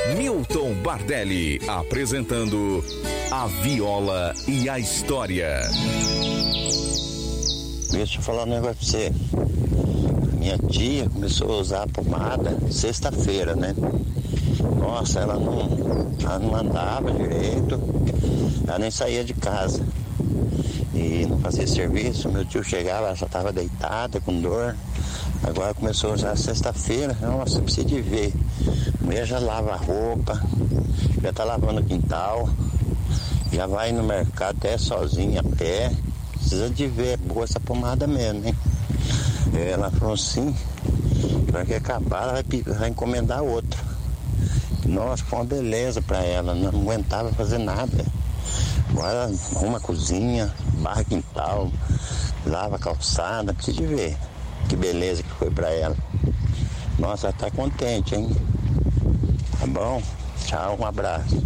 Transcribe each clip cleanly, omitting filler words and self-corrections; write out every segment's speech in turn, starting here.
Milton Bardelli apresentando A Viola e a História. Deixa eu falar um negócio pra você. Minha tia começou a usar a pomada sexta-feira, né? Nossa, ela não andava direito, ela nem saía de casa e não fazia serviço. Meu tio chegava, ela já estava deitada com dor. Agora começou a usar sexta-feira. Nossa, precisa de ver. A mulher já lava a roupa, já tá lavando o quintal, já vai no mercado até sozinha a pé. Precisa de ver, é boa essa pomada mesmo, hein? Ela falou assim, para que acabar ela vai encomendar outra. Nossa, foi uma beleza para ela, não aguentava fazer nada. Agora arruma a cozinha, barra quintal, lava a calçada, precisa de ver que beleza que foi para ela. Nossa, ela tá contente, hein? Tá bom? Tchau, um abraço.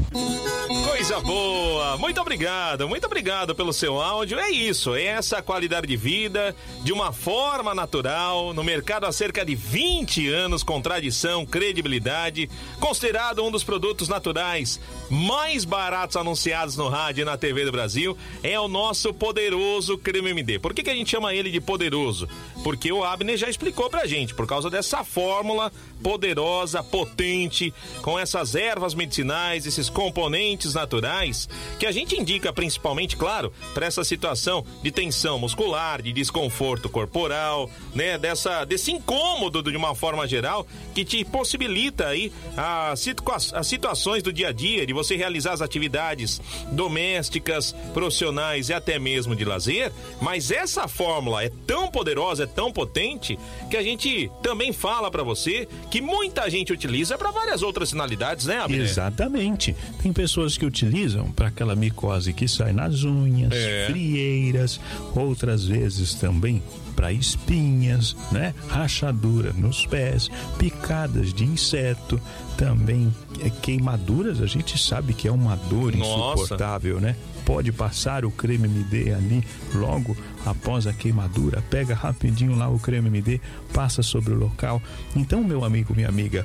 Coisa boa, muito obrigado pelo seu áudio. É isso, é essa qualidade de vida de uma forma natural, no mercado há cerca de 20 anos, com tradição, credibilidade, considerado um dos produtos naturais mais baratos anunciados no rádio e na TV do Brasil, é o nosso poderoso Creme MD. Por que a gente chama ele de poderoso? Porque o Abner já explicou pra gente, por causa dessa fórmula poderosa, potente, com essas ervas medicinais, esses componentes naturais, que a gente indica principalmente, claro, para essa situação de tensão muscular, de desconforto corporal, né, desse incômodo de uma forma geral, que te possibilita aí as situações do dia a dia, de você realizar as atividades domésticas, profissionais e até mesmo de lazer. Mas essa fórmula é tão poderosa, é tão potente, que a gente também fala para você que muita gente utiliza para várias outras finalidades, né, Abner? Exatamente. Tem pessoas que utilizam para aquela micose que sai nas unhas, frieiras, outras vezes também para espinhas, né? Rachadura nos pés, picadas de inseto, também queimaduras. A gente sabe que é uma dor insuportável, né? Pode passar o Creme MD ali logo após a queimadura, pega rapidinho lá o Creme MD, passa sobre o local. Então, meu amigo, minha amiga,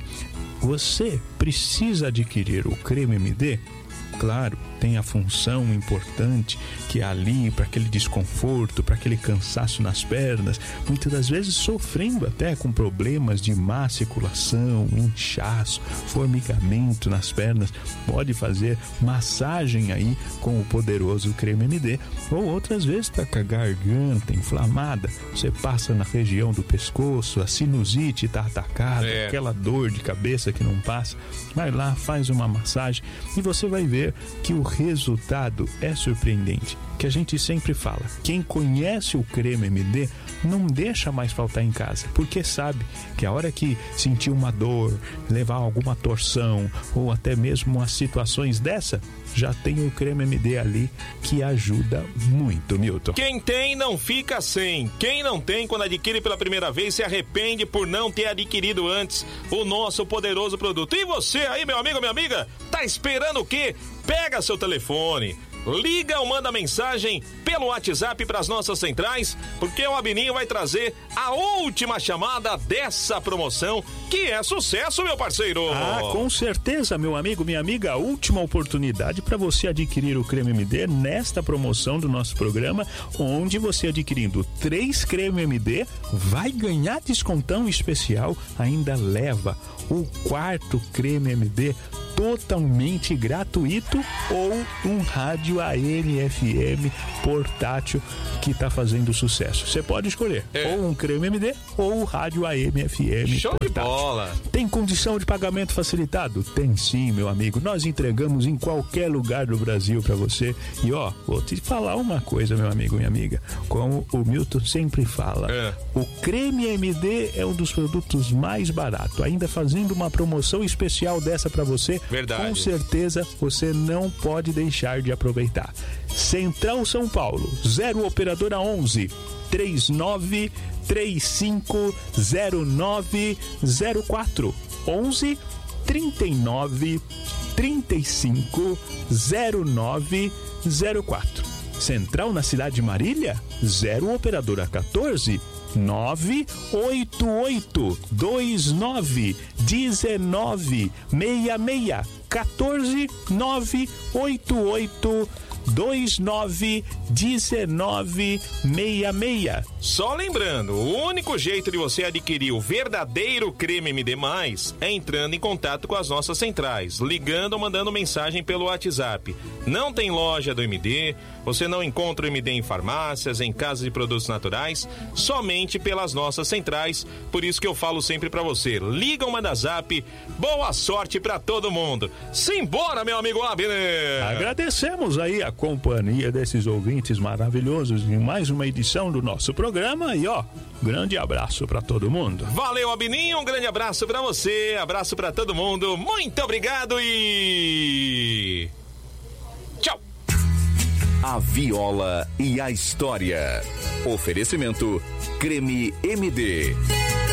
você precisa adquirir o Creme MD. Claro, tem a função importante que é ali para aquele desconforto, para aquele cansaço nas pernas, muitas das vezes sofrendo até com problemas de má circulação, inchaço, formigamento nas pernas. Pode fazer massagem aí com o poderoso Creme MD, ou outras vezes está com a garganta inflamada, você passa na região do pescoço, a sinusite está atacada, aquela dor de cabeça que não passa, vai lá, faz uma massagem e você vai ver que o resultado é surpreendente. Que a gente sempre fala, quem conhece o Creme MD não deixa mais faltar em casa, porque sabe que a hora que sentir uma dor, levar alguma torção ou até mesmo umas situações dessa, já tem o Creme MD ali que ajuda muito, Milton. Quem tem não fica sem. Quem não tem, quando adquire pela primeira vez, se arrepende por não ter adquirido antes o nosso poderoso produto. E você aí, meu amigo, minha amiga, tá esperando o quê? Pega seu telefone, liga ou manda mensagem pelo WhatsApp para as nossas centrais, porque o Abininho vai trazer a última chamada dessa promoção, que é sucesso, meu parceiro. Ah, com certeza, meu amigo, minha amiga, a última oportunidade para você adquirir o Creme MD nesta promoção do nosso programa, onde você adquirindo 3 Creme MD vai ganhar descontão especial, ainda leva o 4º Creme MD totalmente gratuito ou um rádio AM/FM portátil que está fazendo sucesso. Você pode escolher ou um Creme MD ou o rádio AM/FM Show portátil. De bola. Tem condição de pagamento facilitado? Tem sim, meu amigo. Nós entregamos em qualquer lugar do Brasil para você. E ó, vou te falar uma coisa, meu amigo, minha amiga. Como o Milton sempre fala, o Creme MD é um dos produtos mais baratos. Ainda fazendo uma promoção especial dessa para você. Verdade. Com certeza você não pode deixar de aproveitar. Central São Paulo, 0 operadora 11 39350904 11 39 35 0904. Central na cidade de Marília, 0 operadora 14 988291966. 14-988-291966. Só lembrando, o único jeito de você adquirir o verdadeiro creme MD+, é entrando em contato com as nossas centrais, ligando ou mandando mensagem pelo WhatsApp. Não tem loja do MD, você não encontra o MD em farmácias, em casas de produtos naturais, somente pelas nossas centrais. Por isso que eu falo sempre pra você, liga ou manda zap, boa sorte pra todo mundo. Simbora, meu amigo Abner! Agradecemos aí a companhia desses ouvintes maravilhosos em mais uma edição do nosso programa e grande abraço pra todo mundo. Valeu, Abininho, um grande abraço pra você, abraço pra todo mundo, muito obrigado e... tchau! A Viola e a História. Oferecimento Creme MD.